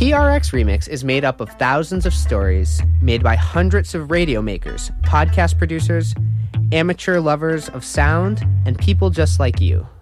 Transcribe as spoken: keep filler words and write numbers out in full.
P R X Remix is made up of thousands of stories made by hundreds of radio makers, podcast producers, amateur lovers of sound, and people just like you.